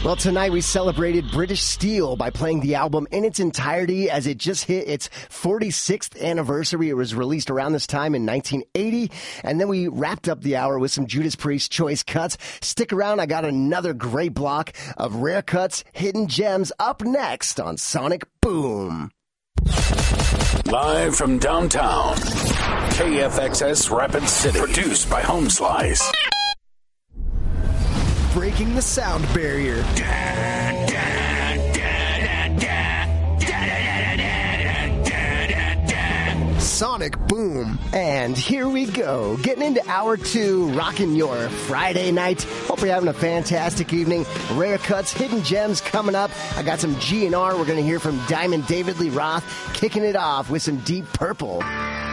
Well, tonight we celebrated British Steel by playing the album in its entirety as it just hit its 46th anniversary. It was released around this time in 1980. And then we wrapped up the hour with some Judas Priest choice cuts. Stick around. I got another great block of rare cuts, hidden gems up next on Sonic Boom. Live from downtown, KFXS Rapid City. Produced by Home Slice. Breaking the sound barrier. Sonic Boom. And here we go. Getting into hour 2, rocking your Friday night. Hope you're having a fantastic evening. Rare cuts, hidden gems coming up. I got some GNR. We're going to hear from Diamond David Lee Roth, kicking it off with some Deep Purple.